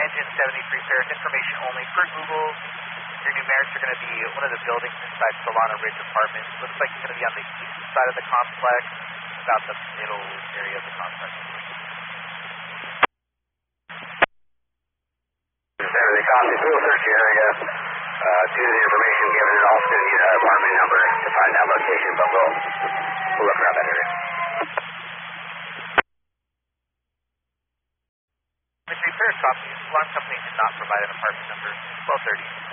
Engine 73 Paris, information only. Per Google, your numerics are going to be one of the buildings inside Solana Ridge Apartments. Looks like it's going to be on the east side of the complex, about the middle area of the complex. Everything copy, we'll search the area. Due to the information given, and also need an apartment number to find that location, but we'll look around that area. Mystery Paris copy. Alarm company did not provide an apartment number. 1230.